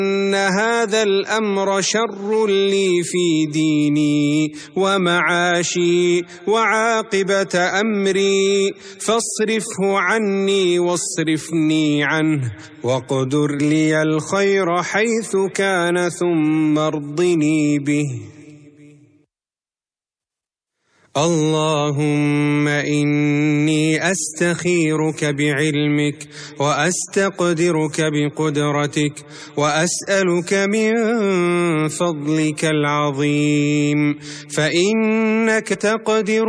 أن هذا الأمر شر لي في ديني ومعاشي وعاقبة أمري، فاصرفه عني واصرفني عنه، واقدر لي الخير حيث كان ثم ارضني به. اللهم إني أستخيرك بعلمك وأستقدرك بقدرتك، وأسألك من فضلك العظيم، فإنك تقدر